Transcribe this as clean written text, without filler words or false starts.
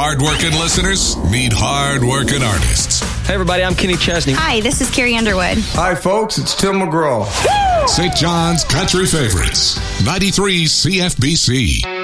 hard-working listeners meet hard-working artists. Hey, everybody, I'm Kenny Chesney. Hi, this is Carrie Underwood. Hi, folks, it's Tim McGraw. St. John's Country Favorites, 93 CFBC.